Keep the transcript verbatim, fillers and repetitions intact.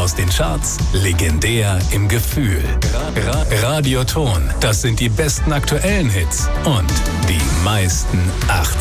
aus den Charts, legendär im Gefühl. Ra- Radioton, das sind die besten aktuellen Hits und die meisten achtziger.